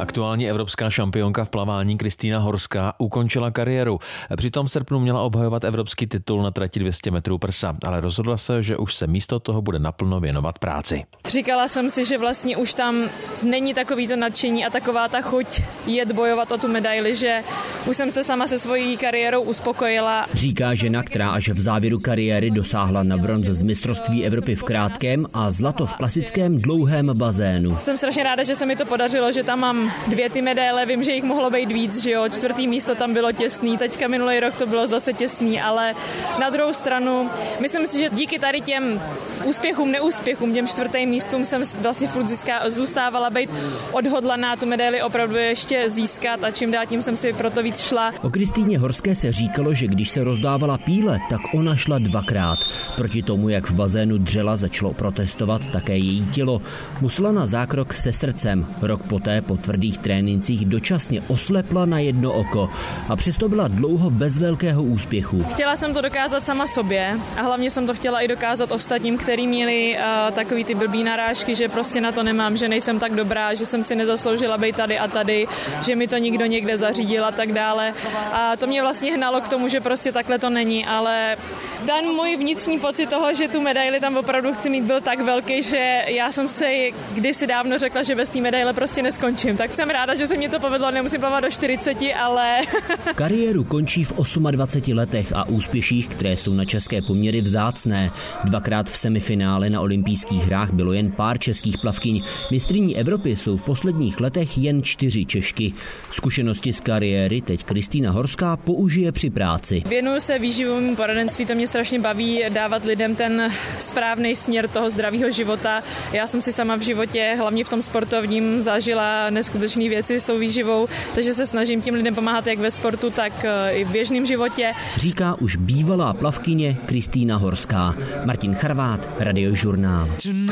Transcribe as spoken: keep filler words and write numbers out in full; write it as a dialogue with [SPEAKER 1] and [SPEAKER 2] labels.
[SPEAKER 1] Aktuálně evropská šampionka v plavání Kristýna Horská ukončila kariéru. Přitom v srpnu měla obhajovat evropský titul na trati dvě stě metrů prsa, ale rozhodla se, že už se místo toho bude naplno věnovat práci.
[SPEAKER 2] Říkala jsem si, že vlastně už tam není takový to nadšení a taková ta chuť jet bojovat o tu medaili, že už jsem se sama se svojí kariérou uspokojila.
[SPEAKER 3] Říká žena, která až v závěru kariéry dosáhla na bronz z mistrovství Evropy v krátkém a zlato v klasickém dlouhém bazénu.
[SPEAKER 2] Jsem strašně ráda, že se mi to podařilo, že tam mám dvě ty medaile, vím, že jich mohlo být víc, že jo, čtvrtý místo tam bylo těsný, teďka minulý rok to bylo zase těsný, ale na druhou stranu, myslím si, že díky tady těm úspěchům, neúspěchům, těm čtvrtým místům jsem vlastně furt získá, zůstávala být odhodlaná tu medaili opravdu ještě získat a čím dál tím jsem si proto víc šla.
[SPEAKER 3] O Kristýně Horské se říkalo, že když se rozdávala píle, tak ona šla dvakrát. Proti tomu, jak v bazénu dřela, začalo protestovat také její tělo. Musela na zákrok se srdcem. Rok poté po tvrdých trénincích dočasně oslepla na jedno oko a přesto byla dlouho bez velkého úspěchu.
[SPEAKER 2] Chtěla jsem to dokázat sama sobě a hlavně jsem to chtěla i dokázat ostatním, kteří měli uh, takový ty blbý narážky, že prostě na to nemám, že nejsem tak dobrá, že jsem si nezasloužila být tady a tady, že mi to nikdo někde zařídil a tak dále. A to mě vlastně hnalo k tomu, že prostě takhle to není, ale ten můj vnitřní pocit toho, že tu medaili tam opravdu chci mít, byl tak velký, že já jsem si kdysi dávno řekla, že bez té medaile prostě neskončím. Tak jsem ráda, že se mi to povedlo, nemusím plavat do čtyřiceti, ale...
[SPEAKER 3] Kariéru končí v dvaceti osmi letech a úspěších, které jsou na české poměry vzácné. Dvakrát v semifinále na olympijských hrách bylo jen pár českých plavkyň. Mistryní Evropy jsou v posledních letech jen čtyři Češky. Zkušenosti z kariéry teď Kristýna Horská použije při práci.
[SPEAKER 2] Věnuju se výživovému poradenství, to mě strašně baví dávat lidem ten správný směr toho zdravého života. Já jsem si sama v životě, hlavně v tom sportovním, zažila neskutečné věci s tou výživou, takže se snažím tím lidem pomáhat jak ve sportu, tak i v běžném životě.
[SPEAKER 3] Říká už bývalá plavkyně Kristýna Horská. Martin Charvát, Radiožurnál.